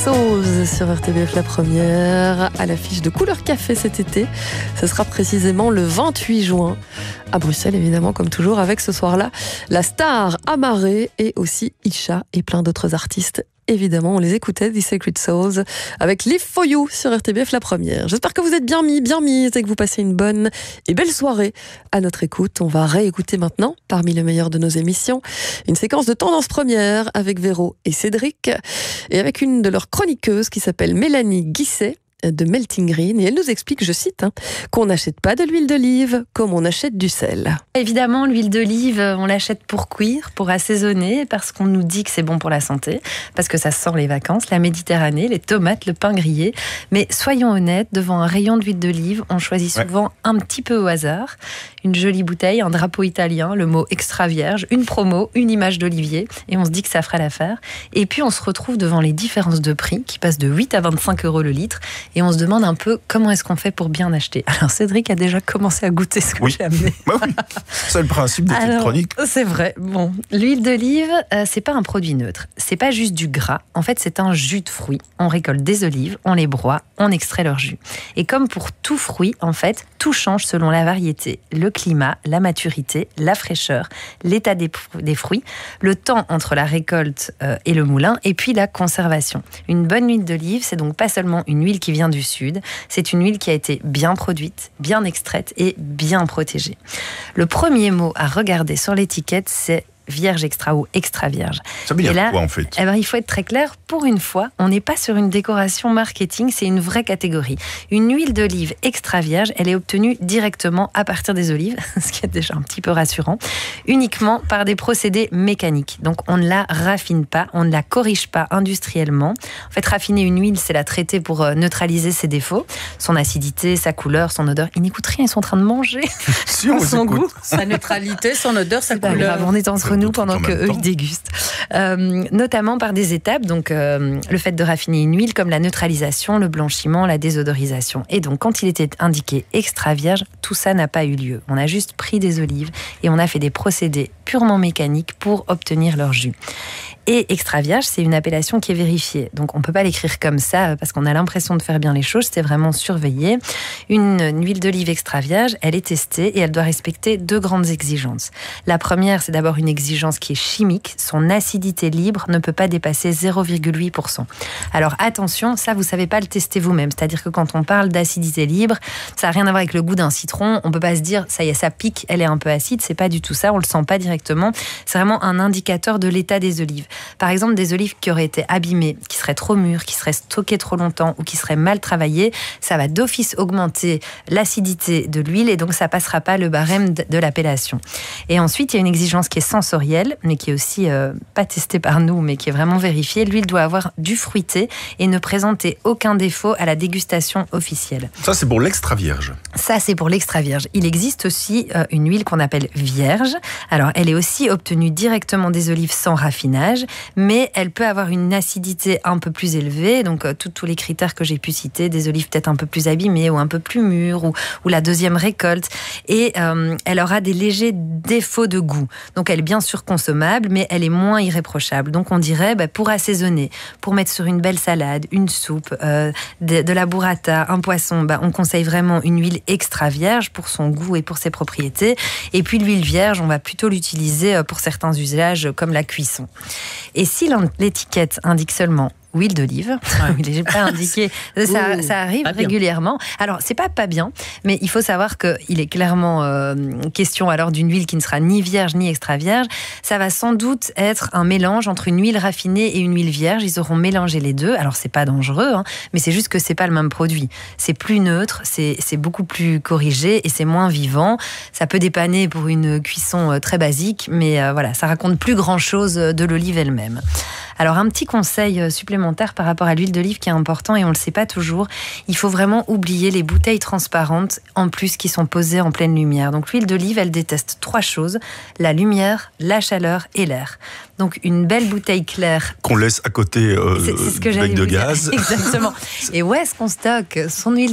Souls sur RTBF La Première, à l'affiche de Couleur Café cet été. Ce sera précisément le 28 juin, à Bruxelles évidemment, comme toujours, avec ce soir-là la star Amaré et aussi Isha et plein d'autres artistes. Évidemment, on les écoutait, The Sacred Souls, avec Live For You sur RTBF La Première. J'espère que vous êtes bien mis et que vous passez une bonne et belle soirée à notre écoute. On va réécouter maintenant, parmi les meilleurs de nos émissions, une séquence de Tendance Première avec Véro et Cédric, et avec une de leurs chroniqueuses qui s'appelle Mélanie Guisset, de Melting Green, et elle nous explique, je cite, qu'on n'achète pas de l'huile d'olive comme on achète du sel. Évidemment, l'huile d'olive, on l'achète pour cuire, pour assaisonner, parce qu'on nous dit que c'est bon pour la santé, parce que ça sent les vacances, la Méditerranée, les tomates, le pain grillé. Mais soyons honnêtes, devant un rayon d'huile d'olive, on choisit souvent un petit peu au hasard. Une jolie bouteille, un drapeau italien, le mot extra vierge, une promo, une image d'olivier, et on se dit que ça fera l'affaire. Et puis on se retrouve devant les différences de prix qui passent de 8 à 25 € le litre, et on se demande un peu comment est-ce qu'on fait pour bien acheter. Alors Cédric a déjà commencé à goûter ce que j'ai amené. Bah oui, c'est le principe de cette chronique. C'est vrai. Bon, l'huile d'olive, c'est pas un produit neutre. C'est pas juste du gras. En fait, c'est un jus de fruits. On récolte des olives, on les broie, on extrait leur jus. Et comme pour tout fruit, en fait, tout change selon la variété, le climat, la maturité, la fraîcheur, l'état des fruits, le temps entre la récolte et le moulin, et puis la conservation. Une bonne huile d'olive, c'est donc pas seulement une huile qui vient du sud, c'est une huile qui a été bien produite, bien extraite et bien protégée. Le premier mot à regarder sur l'étiquette, c'est vierge extra ou extra vierge. Ça veut dire quoi en fait ? Il faut être très clair, pour une fois, on n'est pas sur une décoration marketing, c'est une vraie catégorie. Une huile d'olive extra vierge, elle est obtenue directement à partir des olives, ce qui est déjà un petit peu rassurant, uniquement par des procédés mécaniques. Donc on ne la raffine pas, on ne la corrige pas industriellement. En fait, raffiner une huile, c'est la traiter pour neutraliser ses défauts, son acidité, sa couleur, son odeur. Ils n'écoutent rien, ils sont en train de manger. Si on son goût. Sa neutralité, son odeur, sa couleur. On est entre nous pendant qu'eux ils dégustent. Notamment par des étapes, donc le fait de raffiner une huile comme la neutralisation, le blanchiment, la désodorisation. Et donc quand il était indiqué extra vierge, tout ça n'a pas eu lieu. On a juste pris des olives et on a fait des procédés purement mécaniques pour obtenir leur jus. Et extra vierge, c'est une appellation qui est vérifiée. Donc on ne peut pas l'écrire comme ça parce qu'on a l'impression de faire bien les choses, c'est vraiment surveillé. Une huile d'olive extra vierge, elle est testée et elle doit respecter 2 grandes exigences. La première, c'est d'abord une exigence qui est chimique. Son acidité libre ne peut pas dépasser 0,8%. Alors attention, ça vous ne savez pas le tester vous-même. C'est-à-dire que quand on parle d'acidité libre, ça n'a rien à voir avec le goût d'un citron. On ne peut pas se dire, ça y est, ça pique, elle est un peu acide. C'est pas du tout ça, on ne le sent pas directement. C'est vraiment un indicateur de l'état des olives. Par exemple, des olives qui auraient été abîmées, qui seraient trop mûres, qui seraient stockées trop longtemps ou qui seraient mal travaillées, ça va d'office augmenter l'acidité de l'huile et donc ça passera pas le barème de l'appellation. Et ensuite, il y a une exigence qui est sensorielle, mais qui est aussi pas testée par nous, mais qui est vraiment vérifiée. L'huile doit avoir du fruité et ne présenter aucun défaut à la dégustation officielle. Ça, c'est pour l'extra vierge. Ça, c'est pour l'extra vierge. Il existe aussi une huile qu'on appelle vierge. Alors, elle est aussi obtenue directement des olives sans raffinage, mais elle peut avoir une acidité un peu plus élevée, donc tous les critères que j'ai pu citer, des olives peut-être un peu plus abîmées ou un peu plus mûres, ou la deuxième récolte, et elle aura des légers défauts de goût. Donc elle est bien sûr consommable, mais elle est moins irréprochable. Donc on dirait, pour assaisonner, pour mettre sur une belle salade, une soupe, de la burrata, un poisson, on conseille vraiment une huile extra vierge pour son goût et pour ses propriétés. Et puis l'huile vierge, on va plutôt l'utiliser pour certains usages comme la cuisson. Et si l'étiquette indique seulement huile d'olive, j'ai pas indiqué, ça arrive régulièrement. Alors c'est pas bien, mais il faut savoir qu'il est clairement question alors d'une huile qui ne sera ni vierge ni extra vierge. Ça va sans doute être un mélange entre une huile raffinée et une huile vierge. Ils auront mélangé les deux. Alors c'est pas dangereux, mais c'est juste que c'est pas le même produit. C'est plus neutre, c'est beaucoup plus corrigé et c'est moins vivant. Ça peut dépanner pour une cuisson très basique, mais voilà, ça raconte plus grand chose de l'olive elle-même. Alors un petit conseil supplémentaire par rapport à l'huile d'olive qui est important et on ne le sait pas toujours, il faut vraiment oublier les bouteilles transparentes en plus qui sont posées en pleine lumière. Donc l'huile d'olive, elle déteste 3 choses, la lumière, la chaleur et l'air. Donc une belle bouteille claire. Qu'on laisse à côté c'est ce que du bec de gaz. Exactement. Et où est-ce qu'on stocke son huile d'olive ?